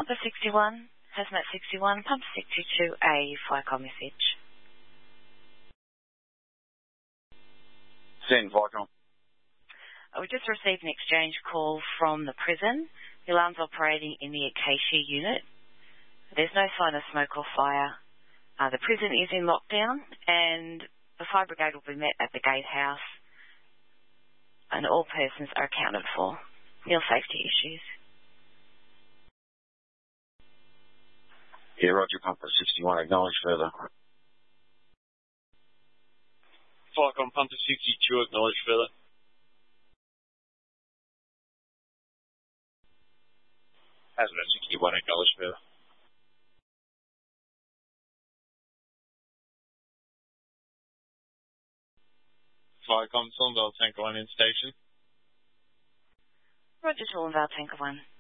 Pumper 61, Hazmat 61, Pumper 62A, Flycom message. Send Flycom. We just received an exchange call from the prison. The alarm's operating in the Acacia unit. There's no sign of smoke or fire. The prison is in lockdown and the fire brigade will be met at the gatehouse and all persons are accounted for. No safety issues. Yeah, Roger, Pumper 61, acknowledge further. Flycom, Pumper 62, acknowledge further. Hazmat 61, acknowledge further. Flycom, Thornvale Tanker 1 in station. Roger, Thornvale Tanker 1.